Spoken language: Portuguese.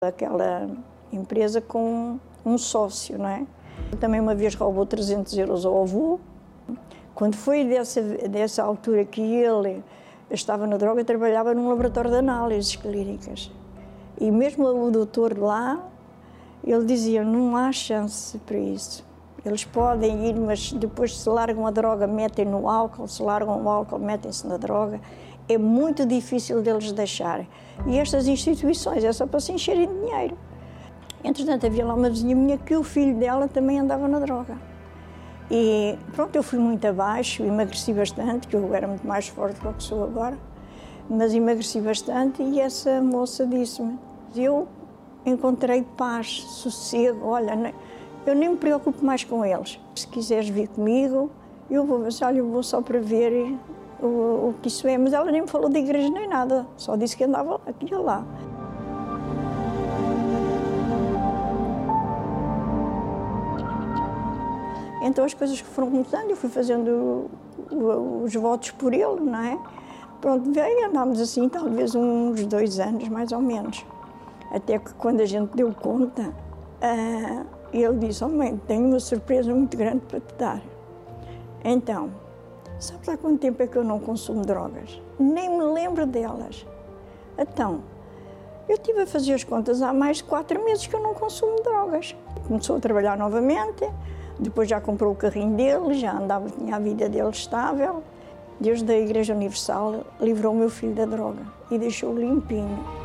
Aquela empresa com um sócio, não é? Também uma vez roubou 300 euros ao avô. Quando foi dessa altura que ele estava na droga, trabalhava num laboratório de análises clínicas. E mesmo o doutor lá, ele dizia, não há chance para isso. Eles podem ir, mas depois se largam a droga, metem no álcool, se largam o álcool, metem-se na droga. É muito difícil deles deixarem. E estas instituições é só para se encherem de dinheiro. Entretanto, havia lá uma vizinha minha que o filho dela também andava na droga. E pronto, eu fui muito abaixo, emagreci bastante, que eu era muito mais forte do que sou agora, mas emagreci bastante e essa moça disse-me, eu encontrei paz, sossego, olha, eu nem me preocupo mais com eles. Se quiseres vir comigo, eu vou, olha, eu vou só para ver o que isso é. Mas ela nem me falou de igreja nem nada, só disse que andava aqui e lá. Então as coisas que foram começando, eu fui fazendo os votos por ele, não é? Pronto, veio, andámos assim talvez uns 2 anos, mais ou menos. Até que quando a gente deu conta, ele disse, oh mãe, tenho uma surpresa muito grande para te dar. Então, sabes há quanto tempo é que eu não consumo drogas? Nem me lembro delas. Então, eu estive a fazer as contas há mais de 4 meses que eu não consumo drogas. Começou a trabalhar novamente, depois já comprou o carrinho dele, já andava, tinha a vida dele estável. Deus da Igreja Universal livrou o meu filho da droga e deixou-o limpinho.